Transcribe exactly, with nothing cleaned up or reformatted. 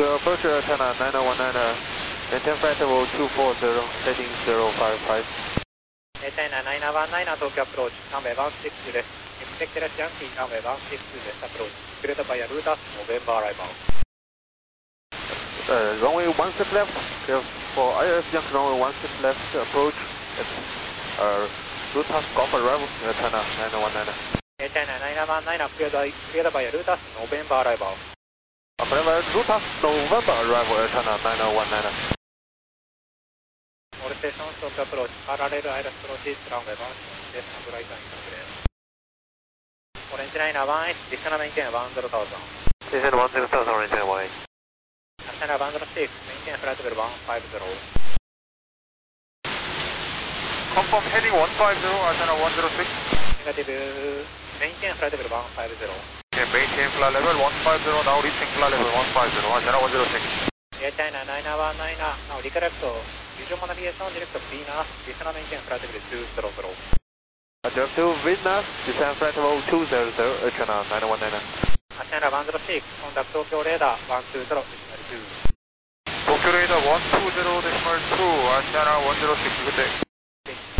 Clear approach China nine one nine, maintain flight level two four zero, heading zero five five. China nine one nine, Tokyo approach, runway one sixです。Expected Yankee, runway one sixです。Approach, cleared by Rutas, November arrival. Uh, runway one six left, clear for I S Yankee runway one six left, approach, uh, Rutas Golf arrival, China nine one nine. China nine one nine, cleared by, cleared by Rutas, November arrival. Cleared by Rutas, November arrival, China nine one nine. All stations, Tokyo approach, parallel air approaches, runway one six left, and right line clear. Orange line one eight, additional maintain one zero thousand. Maintain one zero thousand, orange line one eight. China one zero six, maintain flight level one five zero. Confirm heading one five zero, China one zero six. Negative, maintain flight level one five zero. Okay, maintain flight level one five zero, now reaching flight level one five zero, China one zero six. China nine one nine, now recorrect, usual navigation, direct Venus, additional maintain flight level two zero zero. Direct to Venus, descend flight level two zero zero, China nine one nine. China one zero six, contact Tokyo radar one two zero, decimal two. Tokyo radar one two zero, decimal two, China one zero six, good day.